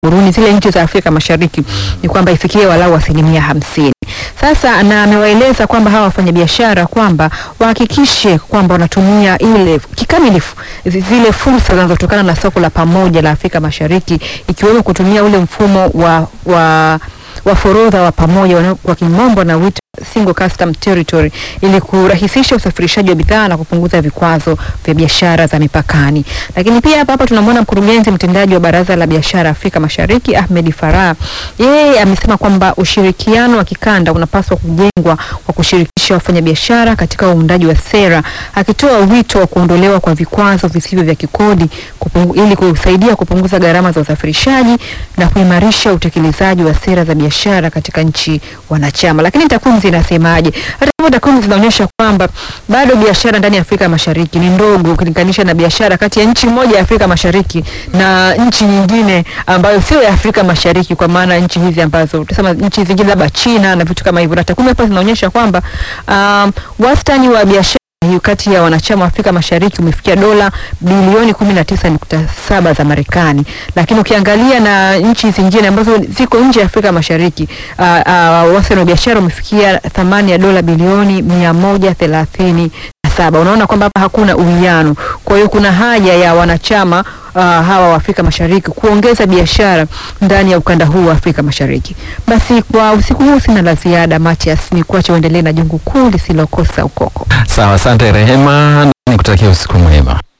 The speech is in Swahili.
Burundi, zile nchi za Afrika Mashariki, ni kwamba ifikie walau 50%. Sasa na amewaeleza kwamba hawa wafanyabiashara kwamba wahakikishe kwamba wanatumia ile kikamilifu zile fursa zinazotokana na soko la pamoja la Afrika Mashariki, ikiwemo kutumia ule mfumo wa forodha wa pamoja kwa kimombo na wito single custom territory, ili kurahisisha usafirishaji wa bidhaa na kupunguza vikwazo vya biashara za mipakani. Lakini pia hapa tunamwona mkurugenzi mtendaji wa Baraza la Biashara Afrika Mashariki Ahmed Farah. Yeye amesema kwamba ushirikiano wa kikanda unapaswa kujengwa kwa kushirikisha wafanyabiashara katika uundaji wa sera, akitoa wito wa kuondolewa kwa vikwazo visivyo vya kikodi ili kusaidia kupunguza gharama za usafirishaji na kuimarisha utekelezaji wa sera za biashara katika nchi wanachama. Lakini takwimu zinasemaje? Hata hivyo takwimu zinaonyesha kwamba bado biashara ndani ya Afrika Mashariki ni ndogo ukilinganisha na biashara kati ya nchi moja ya Afrika Mashariki na nchi nyingine ambayo sio ya Afrika Mashariki, kwa maana nchi hizi ambazo tuseme nchi zingine labda China na vitu kama hivyo. Na takwimu hapa zinaonyesha kwamba wastani wa biashara kati ya wanachama wa Afrika Mashariki umefikia dola bilioni 19.7 za Marekani. Lakini ukiangalia na nchi zingine ambazo ziko nje ya Afrika Mashariki, wastani wa biashara umefikia thamani ya dola bilioni 137. Unaona kwamba hapa hakuna uwiano. Kwa hiyo kuna haja ya wanachama hawa wa Afrika Mashariki kuongeza biashara ndani ya ukanda huu wa Afrika Mashariki. Basi kwa usiku huu sina la ziada, Matias, ni kuacha uendelee na jungu kuu lisilokosa ukoko. Sawa, asante Rehema, nikutakia usiku mwema.